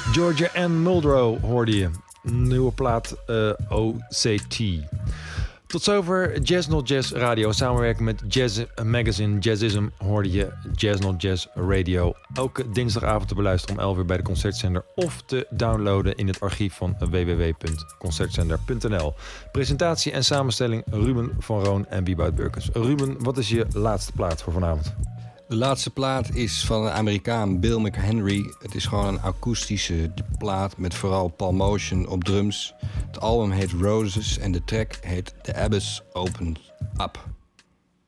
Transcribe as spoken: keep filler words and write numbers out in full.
Georgia Ann Muldrow hoorde je. Nieuwe plaat uh, O C T. Tot zover Jazz Not Jazz Radio. Samenwerking met Jazz Magazine Jazzism hoorde je Jazz Not Jazz Radio. Elke dinsdagavond te beluisteren om elf uur bij de Concertzender of te downloaden in het archief van w w w punt concertzender punt n l. Presentatie en samenstelling Ruben van Roon en Wieboud Burkens. Ruben, wat is je laatste plaat voor vanavond? De laatste plaat is van een Amerikaan, Bill McHenry. Het is gewoon een akoestische plaat met vooral Paul Motion op drums. Het album heet Roses en de track heet The Abyss Opens Up.